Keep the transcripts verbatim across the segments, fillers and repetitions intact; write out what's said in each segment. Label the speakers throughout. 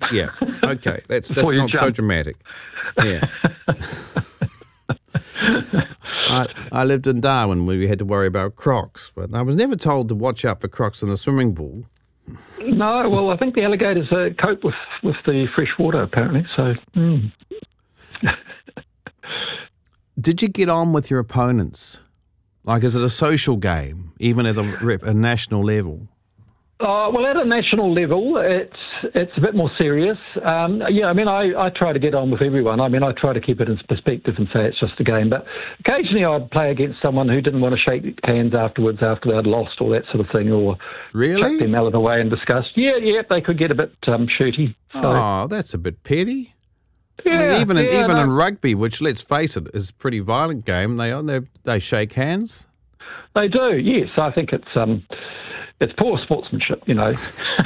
Speaker 1: Yeah. Okay. That's that's
Speaker 2: Before you
Speaker 1: not so
Speaker 2: jump.
Speaker 1: dramatic. Yeah. I I lived in Darwin where we had to worry about crocs, but I was never told to watch out for crocs in the swimming pool.
Speaker 2: No, well, I think the alligators uh, cope with, with the fresh water, apparently. So, mm.
Speaker 1: Did you get on with your opponents? Like, is it a social game, even at a, rep, a national level?
Speaker 2: Uh, well, at a national level, it's it's a bit more serious. Um, yeah, I mean, I, I try to get on with everyone. I mean, I try to keep it in perspective and say it's just a game. But occasionally I'd play against someone who didn't want to shake hands afterwards after they'd lost or that sort of thing, or
Speaker 1: Really?
Speaker 2: chuck their mallet away in disgust. Yeah, yeah, they could get a bit um, shooty. So,
Speaker 1: Oh, that's a bit petty.
Speaker 2: yeah,
Speaker 1: I mean, even in,
Speaker 2: yeah,
Speaker 1: even
Speaker 2: no,
Speaker 1: in rugby, which, let's face it, is a pretty violent game, they they they shake hands.
Speaker 2: they do. Yes, I think it's um, it's poor sportsmanship. You know.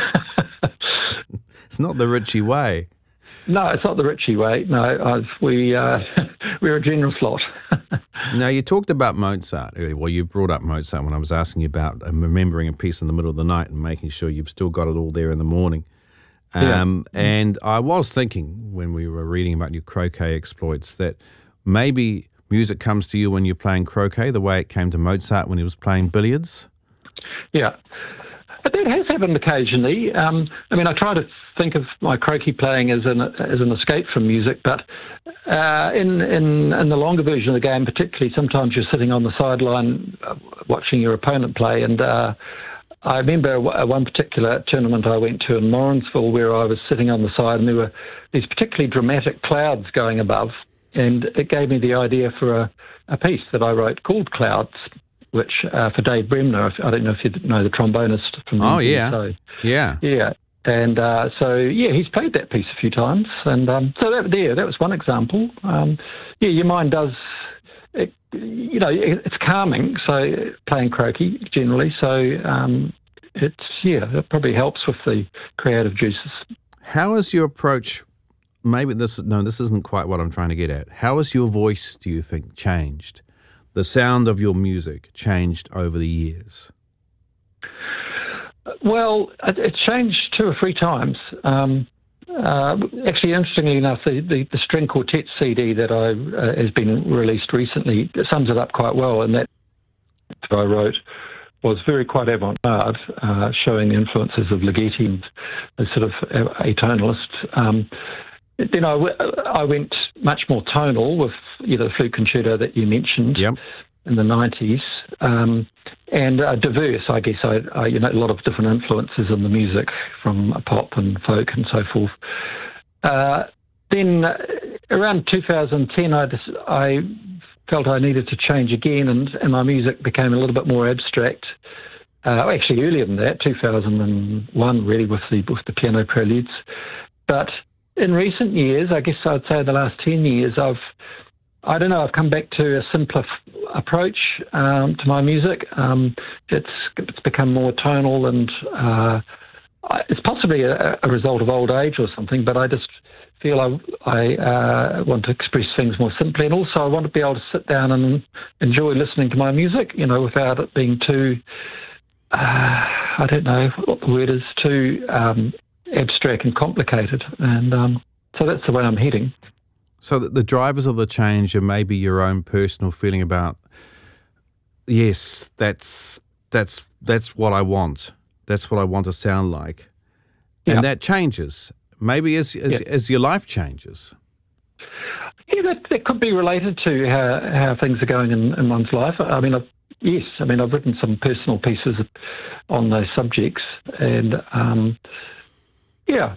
Speaker 1: It's not the Richie way.
Speaker 2: No, it's not the Richie way. No, I've, we uh, we're a generous lot.
Speaker 1: Now, you talked about Mozart earlier. Well, you brought up Mozart when I was asking you about um, remembering a piece in the middle of the night and making sure you've still got it all there in the morning. Um, yeah. And I was thinking when we were reading about your croquet exploits that maybe music comes to you when you're playing croquet the way it came to Mozart when he was playing billiards.
Speaker 2: Yeah. But that has happened occasionally. Um, I mean, I try to think of my croquet playing as an as an escape from music, but uh, in, in in the longer version of the game, particularly, sometimes you're sitting on the sideline uh, watching your opponent play. And uh, I remember one particular tournament I went to in Morrinsville where I was sitting on the side and there were these particularly dramatic clouds going above, and it gave me the idea for a, a piece that I wrote called Clouds, which uh, for Dave Bremner, I don't know if you know the trombonist from
Speaker 1: Oh,
Speaker 2: the
Speaker 1: yeah.
Speaker 2: So,
Speaker 1: Yeah.
Speaker 2: yeah. And uh, so, yeah, he's played that piece a few times. And um, so that there, that was one example. Um, yeah, your mind does, it, you know, it, it's calming, so playing croquet generally. So um, it's, yeah, it probably helps with the creative juices.
Speaker 1: How is your approach, maybe this, no, this isn't quite what I'm trying to get at. How has your voice, do you think, changed? The sound of your music changed over the years?
Speaker 2: Well, it, it changed two or three times. Um, uh, actually, interestingly enough, the, the, the string quartet C D that I uh, has been released recently sums it up quite well. And that I wrote was very quite avant-garde, uh, showing the influences of Ligeti and the sort of atonalist. Um, Then I, w- I went much more tonal with, you know, the flute concerto that you mentioned
Speaker 1: Yep.
Speaker 2: in the nineties, um, and uh, diverse, I guess. I, I, you know, a lot of different influences in the music from pop and folk and so forth. Uh, then uh, around two thousand ten, I, just, I felt I needed to change again, and, and my music became a little bit more abstract. Uh, actually, earlier than that, two thousand one, really, with the with the piano preludes, but in recent years, I guess I'd say the last ten years, I've, I don't know, I've come back to a simpler f- approach um, to my music. Um, it's it's become more tonal, and uh, I, it's possibly a, a result of old age or something, but I just feel I, I uh, want to express things more simply, and also I want to be able to sit down and enjoy listening to my music, you know, without it being too, uh, I don't know what the word is, too um, abstract and complicated, and um, so that's the way I'm heading.
Speaker 1: So that the drivers of the change are maybe your own personal feeling about, yes, that's that's that's what I want. That's what I want to sound like, and
Speaker 2: Yeah.
Speaker 1: that changes. Maybe as as,
Speaker 2: Yeah.
Speaker 1: as your life changes.
Speaker 2: Yeah, that, that could be related to how, how things are going in, in one's life. I mean, I've, yes, I mean I've written some personal pieces on those subjects, and um, yeah.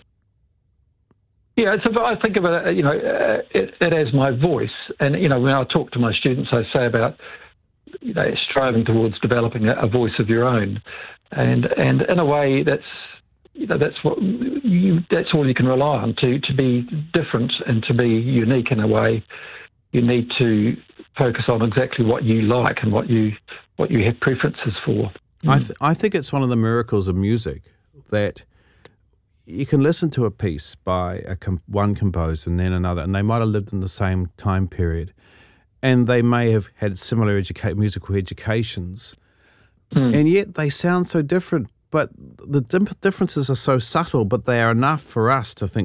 Speaker 2: Yeah, so I think of it, you know, uh, it, it as my voice. And, you know, when I talk to my students, I say about, you know, striving towards developing a, a voice of your own. And and in a way, that's, you know, that's what you, that's all you can rely on to, to be different and to be unique in a way. You need to focus on exactly what you like and what you what you have preferences for.
Speaker 1: I th- I think it's one of the miracles of music that you can listen to a piece by a com- one composer and then another, and they might have lived in the same time period, and they may have had similar educa- musical educations, mm. and yet they sound so different. But the dim- differences are so subtle, but they are enough for us to think